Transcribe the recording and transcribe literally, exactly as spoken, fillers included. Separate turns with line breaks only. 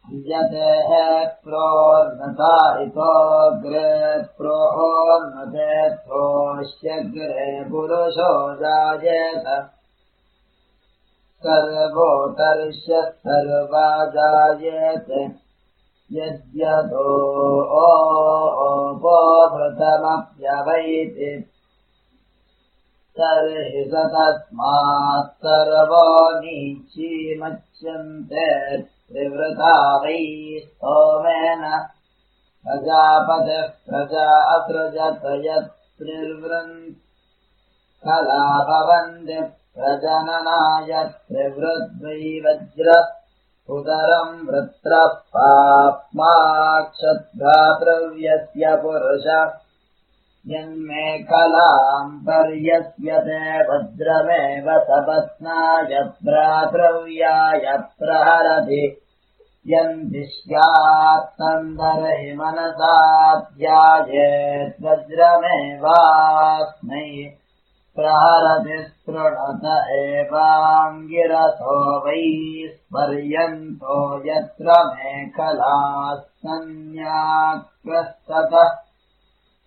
यते प्रोन्नता इतोऽग्रे प्रोन्नतेऽथोऽस्यग्रे पुरुषो जायेत सर्वोत्तरस्य सर्वा जायेते यद्यतो ओपभृतमप्यवैति तर्हि स तस्मात् सर्वो नीचीमच्यन्ते त्रिवृता वै स्तोमेन प्रजापतिः प्रजा असृजत यत्त्रिवृन् कला भवन्ति प्रजननाय त्रिवृद्वै वज्र उदरम् वृत्रः पाप्माक्षद्धातृव्यस्य पुरुष यन्मे कलाम् पर्यस्यते वज्रमेव सपत्नाय भ्रातृव्याय प्रहरति यन्ति स्यात् तन्दर्हि मनसा ध्यायेत् वज्रमेवास्मै प्रहरति स्पृणत एवाङ्गिरसो वै स्पर्यन्तो यत्र मेखलाः सन्न्याक्तस्ततः